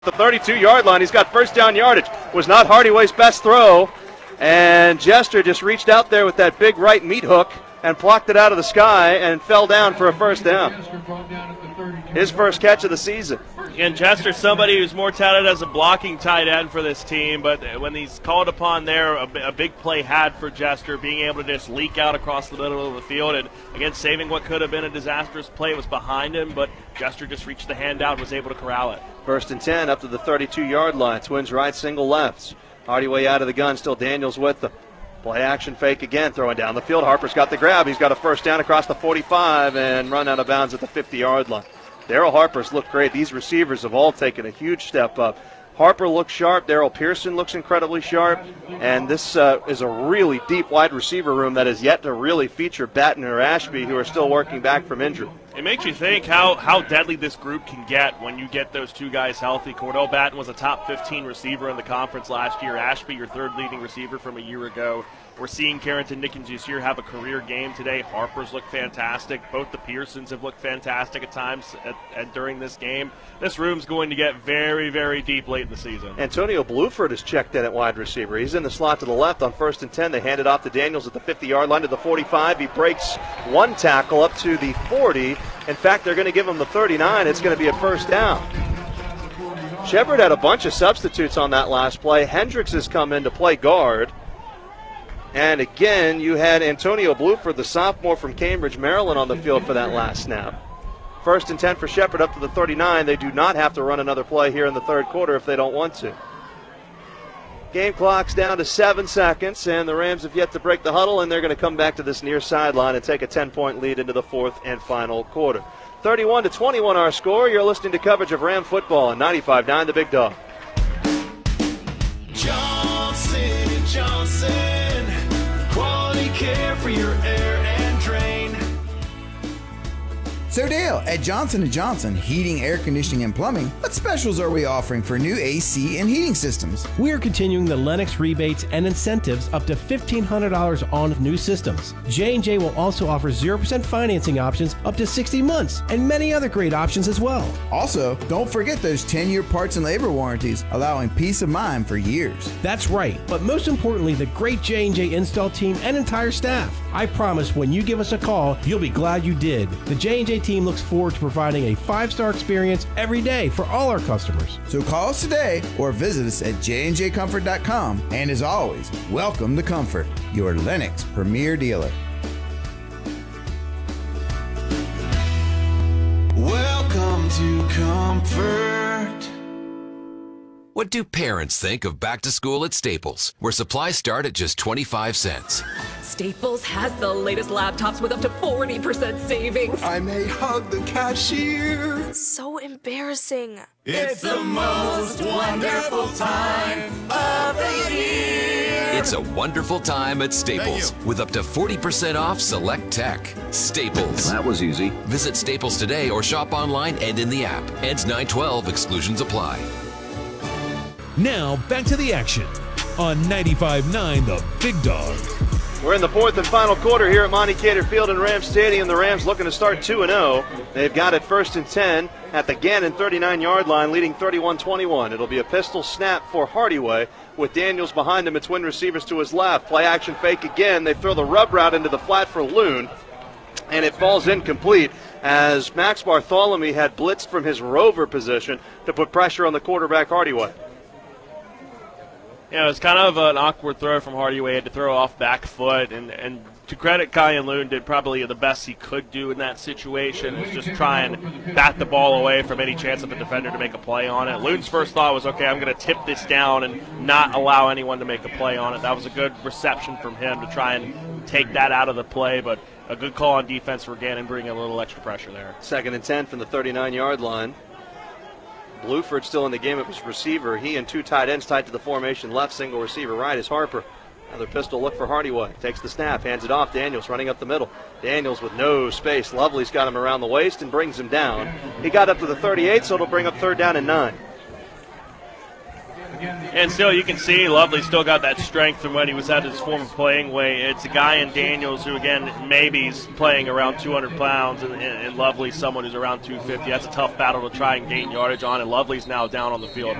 The 32-yard line. He's got first down yardage. Was not Hardyway's best throw. And Jester just reached out there with that big right meat hook and plucked it out of the sky and fell down for a first down. His first catch of the season. Again, Jester's somebody who's more touted as a blocking tight end for this team, but when he's called upon there, a big play had for Jester, being able to just leak out across the middle of the field, and again, saving what could have been a disastrous play. Was behind him, but Jester just reached the hand out and was able to corral it. First and 10 up to the 32-yard line. Twins right, single lefts. Hardyway out of the gun, still Daniels with them. Play action fake again, throwing down the field. Harper's got the grab. He's got a first down across the 45 and run out of bounds at the 50-yard line. Darrell Harper's looked great. These receivers have all taken a huge step up. Harper looks sharp. Darrell Pearson looks incredibly sharp. And this is a really deep wide receiver room that is yet to really feature Batten or Ashby, who are still working back from injury. It makes you think how deadly this group can get when you get those two guys healthy. Cordell Batten was a top 15 receiver in the conference last year. Ashby, your third leading receiver from a year ago. We're seeing Carrington Nickens this year have a career game today. Harper's looked fantastic. Both the Pearsons have looked fantastic at times during this game. This room's going to get very, very deep late in the season. Antonio Bluford is checked in at wide receiver. He's in the slot to the left on first and 10. They hand it off to Daniels at the 50-yard line to the 45. He breaks one tackle up to the 40. In fact, they're going to give him the 39. It's going to be a first down. Shepard had a bunch of substitutes on that last play. Hendricks has come in to play guard. And again, you had Antonio Bluford, the sophomore from Cambridge, Maryland, on the field for that last snap. First and 10 for Shepard up to the 39. They do not have to run another play here in the third quarter if they don't want to. Game clock's down to 7 seconds, and the Rams have yet to break the huddle, and they're going to come back to this near sideline and take a 10-point lead into the fourth and final quarter. 31-21 our score. You're listening to coverage of Ram football on 95.9 The Big Dog. Johnson & Johnson, quality care for your air and drain. So Dale, at Johnson & Johnson Heating, Air Conditioning, and Plumbing, what specials are we offering for new AC and heating systems? We are continuing the Lennox rebates and incentives up to $1,500 on new systems. J&J will also offer 0% financing options up to 60 months and many other great options as well. Also, don't forget those 10-year parts and labor warranties, allowing peace of mind for years. That's right, but most importantly, the great J&J install team and entire staff. I promise when you give us a call, you'll be glad you did. The J&J team looks forward to providing a 5-star experience every day for all our customers. So call us today or visit us at jnjcomfort.com. And as always, welcome to Comfort, your Lennox premier dealer. Welcome to Comfort. What do parents think of back to school at Staples, where supplies start at just 25 cents? Staples has the latest laptops with up to 40% savings. I may hug the cashier. So embarrassing. It's the most wonderful time of the year. It's a wonderful time at Staples with up to 40% off select tech. Staples. That was easy. Visit Staples today or shop online and in the app. Ends 9/12. Exclusions apply. Now back to the action on 95.9 The Big Dog. We're in the fourth and final quarter here at Monte Cater Field in Rams Stadium. The Rams looking to start 2-0. They've got it first and 10 at the Gannon 39-yard line, leading 31-21. It'll be a pistol snap for Hardyway with Daniels behind him and twin receivers to his left. Play action fake again. They throw the rub route into the flat for Loon, and it falls incomplete as Max Bartholomew had blitzed from his rover position to put pressure on the quarterback Hardyway. Yeah, it was kind of an awkward throw from Hardyway. He had to throw off back foot, and to credit Kyan Loon, did probably the best he could do in that situation, was just try and bat the ball away from any chance of the defender to make a play on it. Loon's first thought was, okay, I'm going to tip this down and not allow anyone to make a play on it. That was a good reception from him to try and take that out of the play, but a good call on defense for Gannon, bringing a little extra pressure there. Second and 10 from the 39-yard line. Bluford still in the game at his receiver. He and two tight ends tied to the formation left, single receiver right is Harper. Another pistol look for Hardyway. Takes the snap, hands it off. Daniels running up the middle. Daniels with no space. Lovely's got him around the waist and brings him down. He got up to the 38, so it'll bring up third down and 9. And still, you can see Lovely still got that strength from when he was at his former playing weight. It's a guy in Daniels who, again, maybe is playing around 200 pounds, and Lovely's someone who's around 250. That's a tough battle to try and gain yardage on, and Lovely's now down on the field.